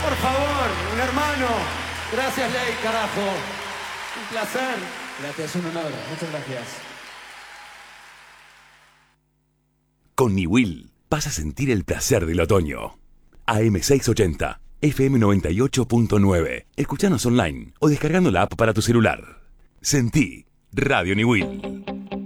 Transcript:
Por favor, un hermano. Gracias, Ley, carajo. Un placer. Gracias, un honor. Muchas gracias. Con Niwil vas a sentir el placer del otoño. AM680, FM 98.9. Escuchanos online o descargando la app para tu celular. Sentí Radio Niwil.